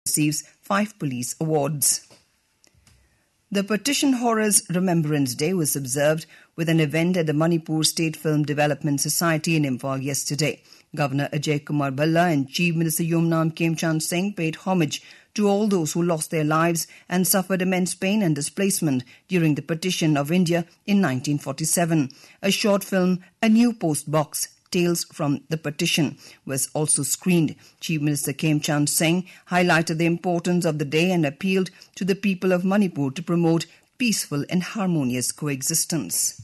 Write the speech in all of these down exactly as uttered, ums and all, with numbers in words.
receives five police awards. The Partition Horrors Remembrance Day was observed with an event at the Manipur State Film Development Society in Imphal yesterday. Governor Ajay Kumar Bhalla and Chief Minister Yumnam Khemchand Singh paid homage to all those who lost their lives and suffered immense pain and displacement during the partition of India in nineteen forty-seven. A short film, A New Post Box, Tales from the Partition, was also screened. Chief Minister Khemchand Singh highlighted the importance of the day and appealed to the people of Manipur to promote peaceful and harmonious coexistence.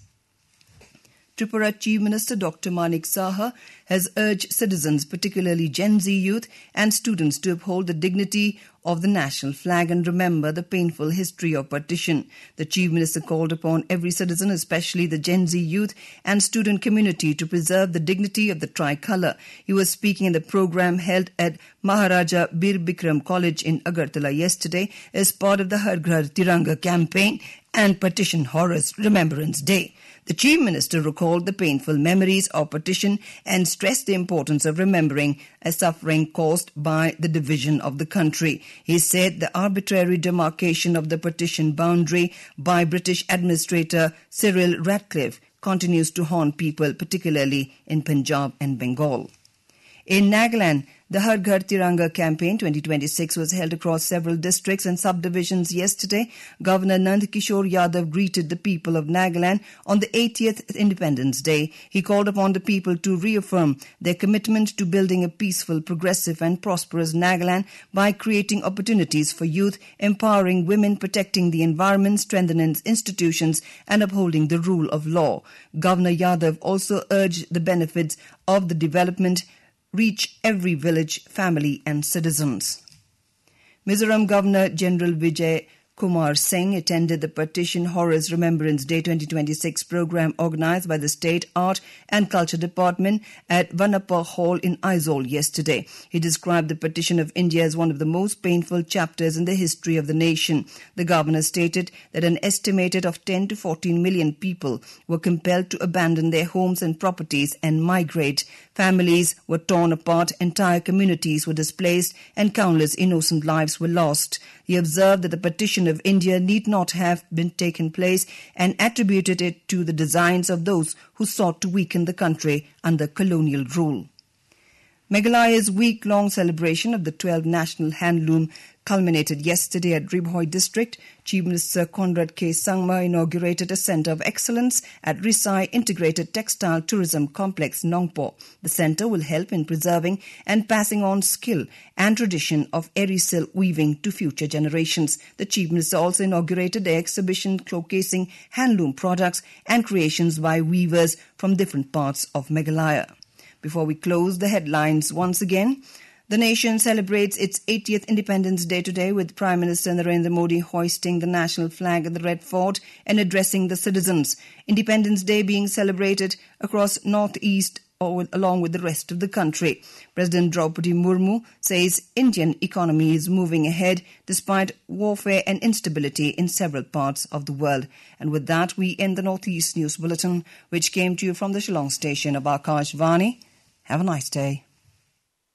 Tripura Chief Minister Doctor Manik Saha has urged citizens, particularly Gen Z youth and students, to uphold the dignity of the national flag and remember the painful history of partition. The Chief Minister called upon every citizen, especially the Gen Z youth and student community, to preserve the dignity of the tricolour. He was speaking in the programme held at Maharaja Bir Bikram College in Agartala yesterday as part of the Har Ghar Tiranga campaign and Partition Horrors Remembrance Day. The Chief Minister recalled the painful memories of partition and stressed the importance of remembering a suffering caused by the division of the country. He said the arbitrary demarcation of the partition boundary by British Administrator Cyril Ratcliffe continues to haunt people, particularly in Punjab and Bengal. In Nagaland, the Har Ghar Tiranga campaign twenty twenty-six was held across several districts and subdivisions yesterday. Governor Nand Kishore Yadav greeted the people of Nagaland on the eightieth Independence Day. He called upon the people to reaffirm their commitment to building a peaceful, progressive and prosperous Nagaland by creating opportunities for youth, empowering women, protecting the environment, strengthening institutions and upholding the rule of law. Governor Yadav also urged the benefits of the development reach every village, family and citizens. Mizoram Governor General Vijay Kumar Singh attended the Partition Horrors Remembrance Day twenty twenty-six program organised by the State Art and Culture Department at Vanappa Hall in Aizawl yesterday. He described the partition of India as one of the most painful chapters in the history of the nation. The governor stated that an estimated of ten to fourteen million people were compelled to abandon their homes and properties and migrate. Families were torn apart, entire communities were displaced, and countless innocent lives were lost. He observed that the partition of India need not have been taken place and attributed it to the designs of those who sought to weaken the country under colonial rule. Meghalaya's week-long celebration of the twelfth National Handloom culminated yesterday at Ribhoi district. Chief Minister Conrad K. Sangma inaugurated a centre of excellence at Risai Integrated Textile Tourism Complex, Nongpo. The centre will help in preserving and passing on skill and tradition of eri silk weaving to future generations. The Chief Minister also inaugurated the exhibition showcasing handloom products and creations by weavers from different parts of Meghalaya. Before we close, the headlines once again. The nation celebrates its eightieth Independence Day today with Prime Minister Narendra Modi hoisting the national flag at the Red Fort and addressing the citizens. Independence Day being celebrated across Northeast along with the rest of the country. President Draupadi Murmu says Indian economy is moving ahead despite warfare and instability in several parts of the world. And with that, we end the Northeast News Bulletin, which came to you from the Shillong station of Akashvani. Have a nice day.